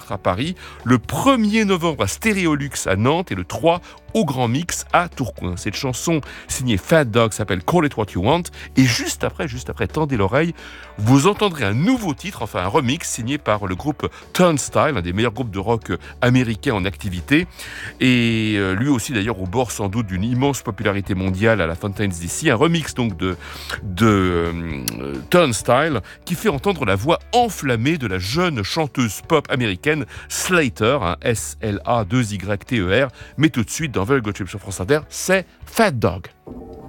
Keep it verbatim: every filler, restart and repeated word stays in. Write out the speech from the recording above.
à Paris, le premier novembre à Stéréolux à Nantes et le trois au Grand Mix à Tourcoing. Cette chanson signée Fat Dog s'appelle Call It What You Want et juste après, juste après, tendez l'oreille, vous entendrez un nouveau titre, enfin un remix signé par le groupe Turnstile, un des meilleurs groupes de rock américains en activité et euh, lui aussi d'ailleurs au bord sans doute d'une immense popularité mondiale à la Fountains D C, un remix donc de, de euh, Turnstile qui fait entendre la voix enflammée de la jeune chanteuse pop américaine Slater, hein, S L A deux Y T E R, mais tout de suite dans Very Good Trip sur France Inter, c'est Fat Dog.